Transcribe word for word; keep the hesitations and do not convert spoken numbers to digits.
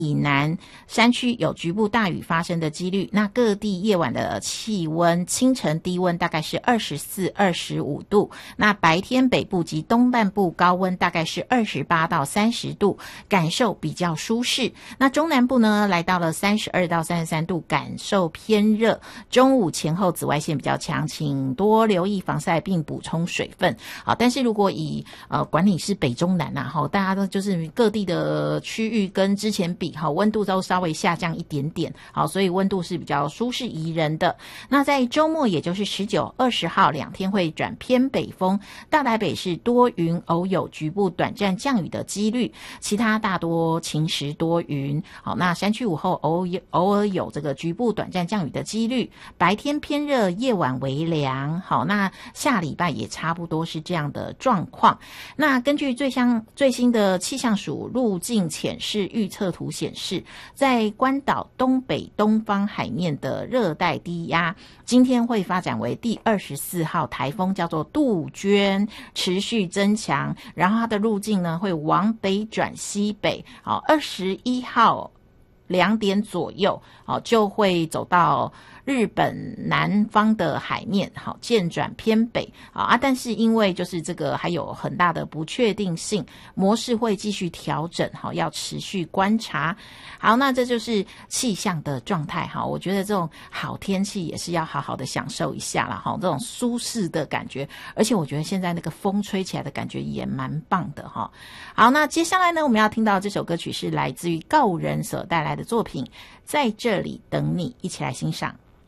以南山区有局部大雨发生的几率。那各地夜晚的气温，清晨低温大概是二十四、二十五度，那白天北部及东半部高温大概是二十八到三十度，感受比较舒适。那中南部呢，来到了三十二到三十三度，感受偏热。中午前后紫外线比较强，请多留意防晒并补充水分。好，但是如果以呃管理是北中南啊，大家都就是各地的区域跟之前比，好，温度都稍微下降一点点，好，所以温度是比较舒适宜人的。那在周末，也就是十九、二十号两天会转偏北风，大台北是多云，偶有局部短暂降雨的几率，其他大多晴时多云。好，那山区午后偶有偶尔有这个局部短暂降雨的几率，白天偏热，夜晚微凉。好，那下礼拜也差不多是这样的状况。那根据最相最新的气象署路径浅示预测图显示，在关岛东北东方海面的热带低压，今天会发展为第二十四号台风，叫做杜鹃，持续增强，然后它的路径呢会往北转西北。好，二十一号两点左右，好，就会走到日本南方的海面，好，渐转偏北啊，但是因为就是这个还有很大的不确定性，模式会继续调整，好，要持续观察。好，那这就是气象的状态，好，我觉得这种好天气也是要好好的享受一下啦，好，这种舒适的感觉，而且我觉得现在那个风吹起来的感觉也蛮棒的哈。好，那接下来呢，我们要听到这首歌曲是来自于告人所带来的作品《在这里等你》，一起来欣赏。